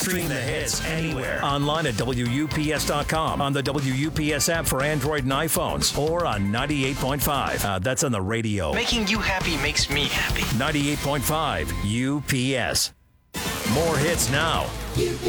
Stream the hits anywhere. Online at WUPS.com, on the WUPS app for Android and iPhones, or on 98.5. That's on the radio. Making you happy makes me happy. 98.5 UPS. More hits now.